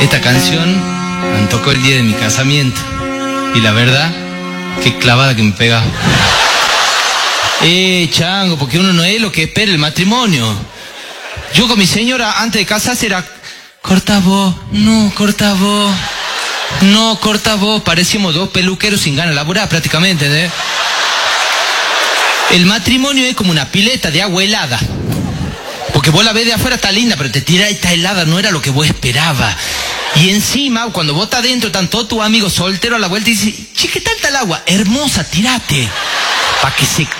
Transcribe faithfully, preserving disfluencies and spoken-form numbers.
Esta canción me tocó el día de mi casamiento. Y la verdad, qué clavada que me pega. Eh, chango, porque uno no es lo que espera el matrimonio. Yo con mi señora, antes de casarse, era... Corta vos, no, corta vos. No, corta vos. Parecíamos dos peluqueros sin ganas de laburar prácticamente, ¿eh? El matrimonio es como una pileta de agua helada. Porque vos la ves de afuera, está linda, pero te tira esta helada, no era lo que vos esperabas. Y encima, cuando vos estás adentro, están todos tus amigos solteros a la vuelta y dicen, che, ¿qué tal está el agua? Hermosa, tirate. Para que se